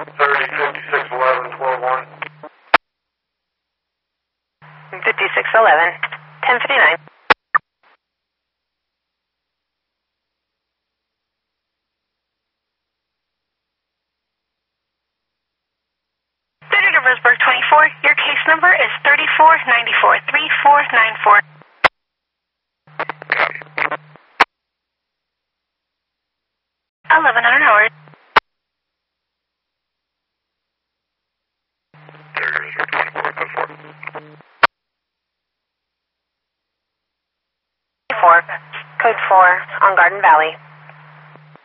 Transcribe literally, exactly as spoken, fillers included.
thirty, fifty-six, eleven, twelve, one. fifty-six eleven, ten fifty-nine. thirty to Rosberg twenty-four, your case number is thirty-four ninety-four, three four nine four. eleven hundred hours. Four, code four on Garden Valley.